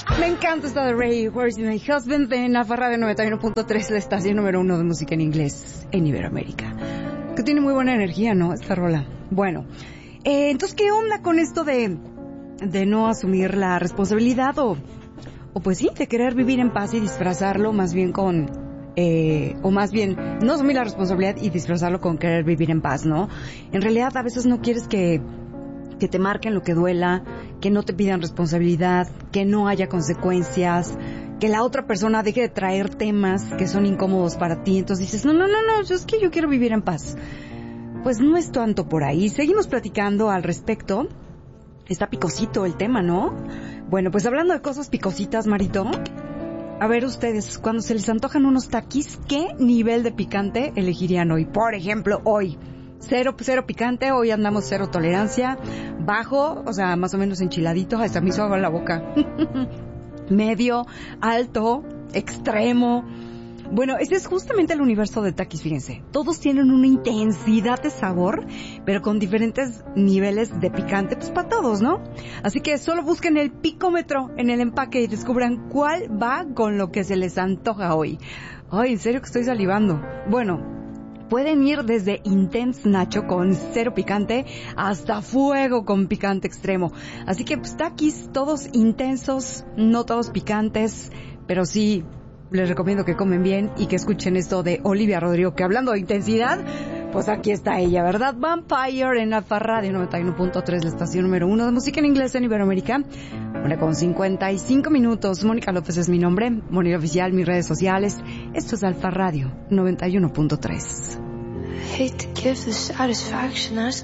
Me encanta esta de Ray, Where's My Husband, en la Radio 91.3, la estación número 1 de música en inglés en Iberoamérica. Que tiene muy buena energía, ¿no? Esta rola. Bueno, entonces, ¿qué onda con esto de no asumir la responsabilidad o pues sí, de querer vivir en paz y disfrazarlo más bien con... o más bien, no asumir la responsabilidad y disfrazarlo con querer vivir en paz, ¿no? En realidad, a veces no quieres que te marquen lo que duela, que no te pidan responsabilidad, que no haya consecuencias, que la otra persona deje de traer temas que son incómodos para ti. Entonces dices, no, es que yo quiero vivir en paz. Pues no es tanto por ahí. Seguimos platicando al respecto. Está picosito el tema, ¿no? Bueno, pues hablando de cosas picositas, Marito, a ver ustedes, cuando se les antojan unos taquis, ¿qué nivel de picante elegirían hoy? Por ejemplo, hoy. Cero picante, hoy andamos cero tolerancia, bajo, o sea, más o menos enchiladito, hasta me hizo agua en la boca. Medio, alto, extremo. Bueno, ese es justamente el universo de Takis, fíjense. Todos tienen una intensidad de sabor, pero con diferentes niveles de picante, pues para todos, ¿no? Así que solo busquen el picómetro en el empaque y descubran cuál va con lo que se les antoja hoy. Ay, en serio que estoy salivando. Bueno, pueden ir desde Intense Nacho con cero picante hasta Fuego con picante extremo. Así que pues Takis, todos intensos, no todos picantes, pero sí les recomiendo que comen bien y que escuchen esto de Olivia Rodrigo, que hablando de intensidad, pues aquí está ella, ¿verdad? Vampire en Alfa Radio 91.3, la estación número 1 de música en inglés en Iberoamérica. 1:55 minutos. Mónica López es mi nombre, Mónica Oficial, mis redes sociales. Esto es Alfa Radio 91.3.